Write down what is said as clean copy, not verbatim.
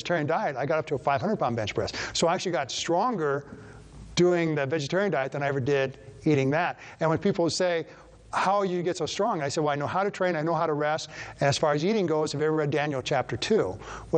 vegetarian diet, I got up to a 500-pound bench press. So I actually got stronger doing the vegetarian diet than I ever did eating that. And when people say, how you get so strong? I said, well, I know how to train, I know how to rest, and as far as eating goes, have you ever read Daniel chapter 2?